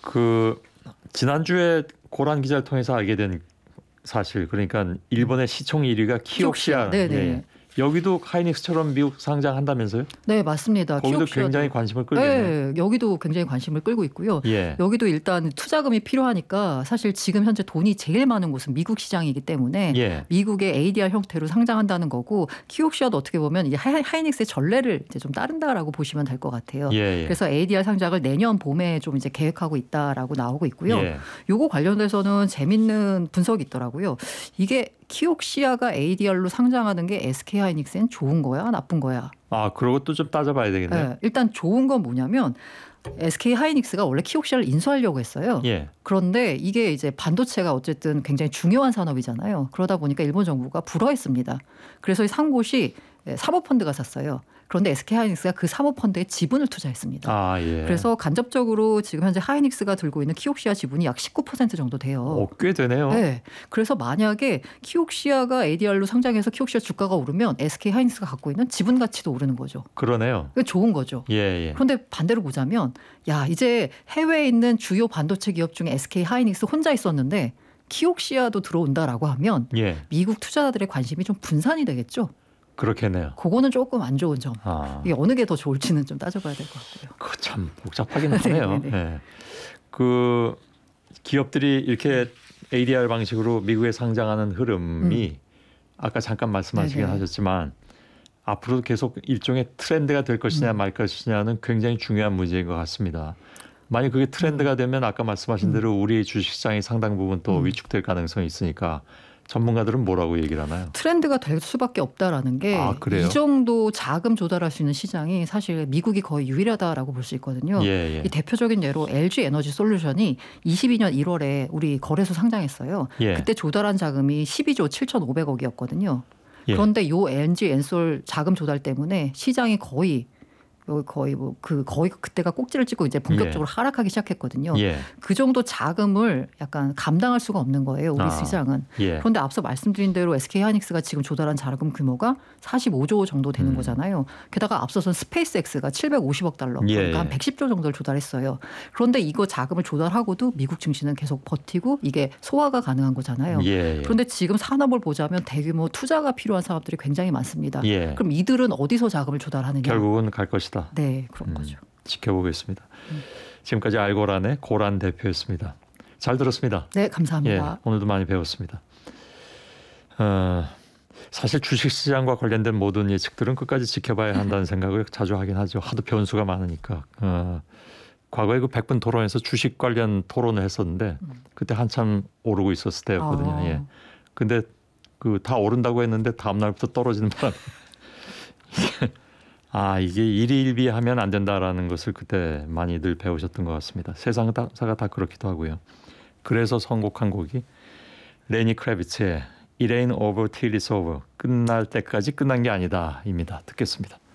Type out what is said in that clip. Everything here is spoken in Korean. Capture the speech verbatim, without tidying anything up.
그 지난주에 고란 기자를 통해서 알게 된 사실, 그러니까 일본의 시총 일 위가 키옥시아. 네네. 예. 여기도 하이닉스처럼 미국 상장한다면서요? 네, 맞습니다. 거기도 키옥시아도. 굉장히 관심을 끌겠네요. 네, 여기도 굉장히 관심을 끌고 있고요. 예. 여기도 일단 투자금이 필요하니까 사실 지금 현재 돈이 제일 많은 곳은 미국 시장이기 때문에 예. 미국의 에이디알 형태로 상장한다는 거고, 키옥시아도 어떻게 보면 이제 하이닉스의 전례를 이제 좀 따른다라고 보시면 될 것 같아요. 예, 예. 그래서 에이디알 상장을 내년 봄에 좀 이제 계획하고 있다라고 나오고 있고요. 예. 요거 관련돼서는 재밌는 분석이 있더라고요. 이게 키옥시아가 에이디알로 상장하는 게 에스케이하이닉스엔 좋은 거야, 나쁜 거야? 아, 그런 것도 좀 따져봐야 되겠네요. 네, 일단 좋은 건 뭐냐면 에스케이하이닉스가 원래 키옥시아를 인수하려고 했어요. 예. 그런데 이게 이제 반도체가 어쨌든 굉장히 중요한 산업이잖아요. 그러다 보니까 일본 정부가 불허했습니다. 그래서 이 산 곳이 사모펀드가 샀어요. 그런데 에스케이하이닉스가 그 사모펀드에 지분을 투자했습니다. 아, 예. 그래서 간접적으로 지금 현재 하이닉스가 들고 있는 키옥시아 지분이 약 십구 퍼센트 정도 돼요. 오, 꽤 되네요. 네. 그래서 만약에 키옥시아가 에이디알로 상장해서 키옥시아 주가가 오르면 에스케이하이닉스가 갖고 있는 지분 가치도 오르는 거죠. 그러네요. 그게 좋은 거죠. 예, 예. 그런데 반대로 보자면, 야, 이제 해외에 있는 주요 반도체 기업 중에 에스케이하이닉스 혼자 있었는데 키옥시아도 들어온다라고 하면 예. 미국 투자자들의 관심이 좀 분산이 되겠죠. 그렇겠네요. 그거는 조금 안 좋은 점. 아. 이게 어느 게 더 좋을지는 좀 따져봐야 될 것 같고요. 그 참 복잡하긴 하네요. 네, 네, 네. 예. 그 기업들이 이렇게 에이디알 방식으로 미국에 상장하는 흐름이 음. 아까 잠깐 말씀하시긴 네네. 하셨지만 앞으로도 계속 일종의 트렌드가 될 것이냐 음. 말 것이냐는 굉장히 중요한 문제인 것 같습니다. 만약 그게 트렌드가 되면 아까 말씀하신 대로 우리 주식시장의 상당 부분 또 음. 위축될 가능성이 있으니까 전문가들은 뭐라고 얘기를 하나요? 트렌드가 될 수밖에 없다라는 게, 아, 그래요? 이 정도 자금 조달할 수 있는 시장이 사실 미국이 거의 유일하다라고 볼 수 있거든요. 예, 예. 이 대표적인 예로 엘지 에너지 솔루션이 이십이 년 일월에 우리 거래소 상장했어요. 예. 그때 조달한 자금이 십이조 칠천오백억이었거든요. 예. 그런데 요 엘지 엔솔 자금 조달 때문에 시장이 거의 거의 뭐 그 거의 그때가 꼭지를 찍고 이제 본격적으로 예. 하락하기 시작했거든요. 예. 그 정도 자금을 약간 감당할 수가 없는 거예요, 우리 아, 시장은. 예. 그런데 앞서 말씀드린 대로 에스케이하이닉스가 지금 조달한 자금 규모가 사십오조 정도 되는 음. 거잖아요. 게다가 앞서선 스페이스X가 칠백오십억 달러, 예, 그러니까 한 예. 백십조 정도를 조달했어요. 그런데 이거 자금을 조달하고도 미국 증시는 계속 버티고 이게 소화가 가능한 거잖아요. 예, 예. 그런데 지금 산업을 보자면 대규모 투자가 필요한 산업들이 굉장히 많습니다. 예. 그럼 이들은 어디서 자금을 조달하느냐? 결국은 갈 것이다. 네, 그런 음, 거죠. 지켜보겠습니다. 음. 지금까지 알고란의 고란 대표였습니다. 잘 들었습니다. 네, 감사합니다. 예, 오늘도 많이 배웠습니다. 어, 사실 주식시장과 관련된 모든 예측들은 끝까지 지켜봐야 한다는 생각을 자주 하긴 하죠. 하도 변수가 많으니까. 어, 과거에 그 백 분 토론에서 주식 관련 토론을 했었는데 그때 한참 오르고 있었을 때였거든요. 아. 예. 근데 그 다 오른다고 했는데 다음 날부터 떨어지는 바람에 아, 이게 일희일비하면 안 된다라는 것을 그때 많이들 배우셨던 것 같습니다. 세상사가 다 그렇기도 하고요. 그래서 선곡한 곡이 레니 크래비츠의 It Ain't Over Till It's Over, 끝날 때까지 끝난 게 아니다입니다. 듣겠습니다.